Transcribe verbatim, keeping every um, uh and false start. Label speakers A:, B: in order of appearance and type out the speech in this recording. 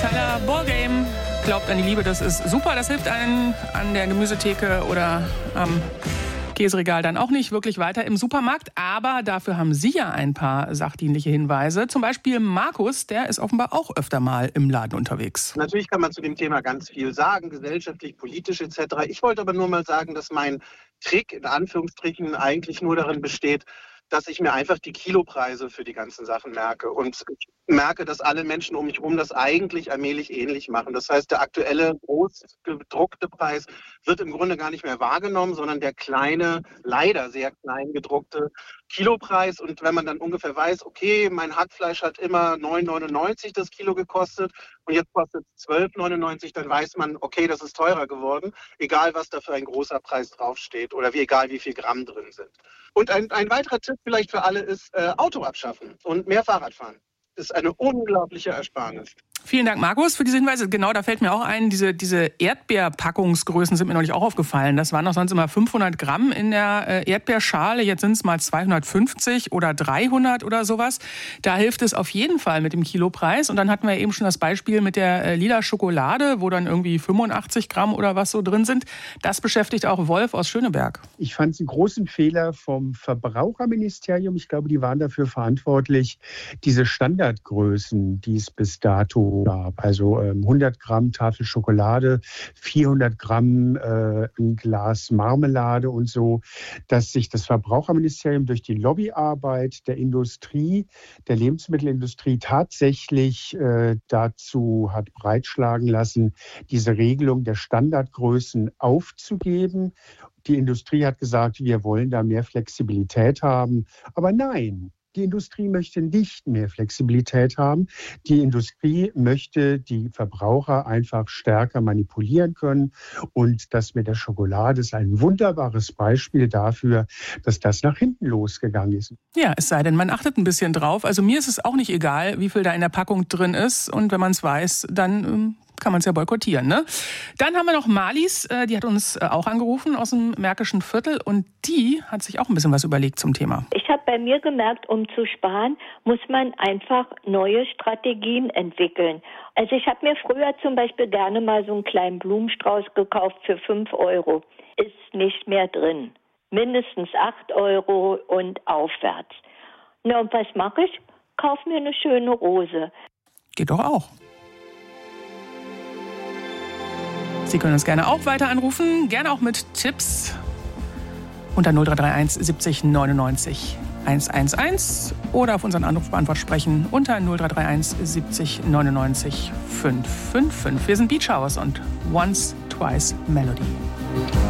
A: Tyler, Ballgame. Glaubt an die Liebe, das ist super. Das hilft einem an der Gemüsetheke oder am Käseregal dann auch nicht wirklich weiter im Supermarkt. Aber dafür haben Sie ja ein paar sachdienliche Hinweise. Zum Beispiel Markus, der ist offenbar auch öfter mal im Laden unterwegs.
B: Natürlich kann man zu dem Thema ganz viel sagen, gesellschaftlich, politisch et cetera. Ich wollte aber nur mal sagen, dass mein Trick in Anführungsstrichen eigentlich nur darin besteht, dass ich mir einfach die Kilopreise für die ganzen Sachen merke und ich merke, dass alle Menschen um mich herum das eigentlich allmählich ähnlich machen. Das heißt, der aktuelle groß gedruckte Preis wird im Grunde gar nicht mehr wahrgenommen, sondern der kleine, leider sehr klein gedruckte Kilopreis. Und wenn man dann ungefähr weiß, okay, mein Hackfleisch hat immer neun neunundneunzig das Kilo gekostet und jetzt kostet es zwölf neunundneunzig, dann weiß man, okay, das ist teurer geworden, egal was da für ein großer Preis draufsteht oder wie, egal wie viel Gramm drin sind. Und ein, ein weiterer Tipp vielleicht für alle ist, äh, Auto abschaffen und mehr Fahrrad fahren. Das ist eine unglaubliche Ersparnis.
A: Vielen Dank, Markus, für diese Hinweise. Genau, da fällt mir auch ein, diese, diese Erdbeerpackungsgrößen sind mir neulich auch aufgefallen. Das waren doch sonst immer fünfhundert Gramm in der äh, Erdbeerschale. Jetzt sind es mal zweihundertfünfzig oder dreihundert oder sowas. Da hilft es auf jeden Fall mit dem Kilopreis. Und dann hatten wir eben schon das Beispiel mit der äh, lila Schokolade, wo dann irgendwie fünfundachtzig Gramm oder was so drin sind. Das beschäftigt auch Wolf aus Schöneberg.
C: Ich fand es einen großen Fehler vom Verbraucherministerium. Ich glaube, die waren dafür verantwortlich, diese Standardgrößen, die es bis dato gab. Also ähm, hundert Gramm Tafel Schokolade, vierhundert Gramm äh, ein Glas Marmelade und so, dass sich das Verbraucherministerium durch die Lobbyarbeit der Industrie, der Lebensmittelindustrie tatsächlich äh, dazu hat breitschlagen lassen, diese Regelung der Standardgrößen aufzugeben. Die Industrie hat gesagt, wir wollen da mehr Flexibilität haben. Aber nein. Die Industrie möchte nicht mehr Flexibilität haben. Die Industrie möchte die Verbraucher einfach stärker manipulieren können. Und das mit der Schokolade ist ein wunderbares Beispiel dafür, dass das nach hinten losgegangen ist.
A: Ja, es sei denn, man achtet ein bisschen drauf. Also mir ist es auch nicht egal, wie viel da in der Packung drin ist. Und wenn man es weiß, dann ähm kann man es ja boykottieren, ne? Dann haben wir noch Marlies, die hat uns auch angerufen aus dem Märkischen Viertel und die hat sich auch ein bisschen was überlegt zum Thema.
D: Ich habe bei mir gemerkt, um zu sparen, muss man einfach neue Strategien entwickeln. Also ich habe mir früher zum Beispiel gerne mal so einen kleinen Blumenstrauß gekauft für fünf Euro. Ist nicht mehr drin. Mindestens acht Euro und aufwärts. Na und was mache ich? Kauf mir eine schöne Rose.
A: Geht doch auch. Sie können uns gerne auch weiter anrufen, gerne auch mit Tipps unter null drei drei eins siebzig neunundneunzig hundertelf oder auf unseren Anrufbeantwort sprechen unter null drei drei eins siebzig neunundneunzig fünfhundertfünfundfünfzig. Wir sind Beach House und Once, Twice Melody.